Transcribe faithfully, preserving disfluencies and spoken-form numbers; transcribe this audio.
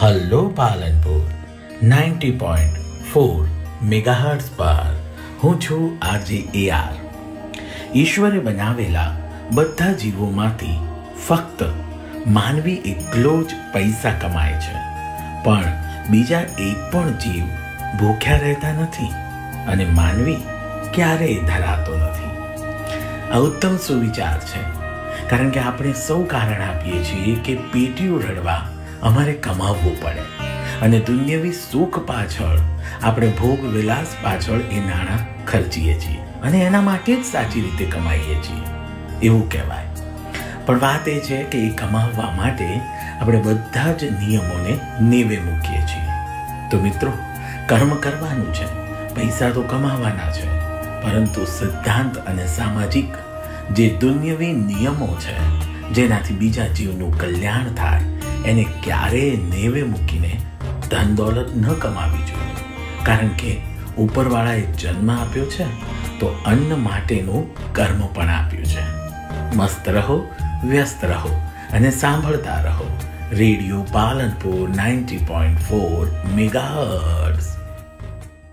Hello Palanpur ninety point four megahertz પર હું છું આરજે એ આર. ઈશ્વરે બનાવેલા બધા જીવોમાંથી ફક્ત માનવી એકલો જ પૈસા કમાય છે, પણ બીજા એક પણ જીવ ભૂખ્યા રહેતા નથી અને માનવી ક્યારેય ધરાતો નથી. આ ઉત્તમ સુવિચાર છે, કારણ કે આપણે સૌ કારણ આપીએ છીએ કે પેટીયું રડવા અમારે કમાવવું પડે અને દુનિયાવી સુખ પાછળ આપણે ભોગ વિલાસ પાછળ એ નાણાં ખર્ચીએ છીએ અને એના માટે જ સાચી રીતે કમાઈએ છીએ એવું કહેવાય. પણ વાત એ છે કે એ કમાવવા માટે આપણે બધા જ નિયમોને નેવે મૂકીએ છીએ. તો મિત્રો, કર્મ કરવાનું છે, પૈસા તો કમાવાના છે, પરંતુ સિદ્ધાંત અને સામાજિક જે દુનિયાવી નિયમો છે જેનાથી બીજા જીવનું કલ્યાણ થાય એને ક્યારેય નેવે મૂકીને ધન દોલત ન કમાવી જોઈએ. કારણ કે ઉપરવાળાએ જન્મ આપ્યો છે તો અન્ન માટેનું કર્મ પણ આપ્યું છે. મસ્ત રહો, વ્યસ્ત રહો અને સાંભળતા રહો radio Palanpur ninety point four megahertz.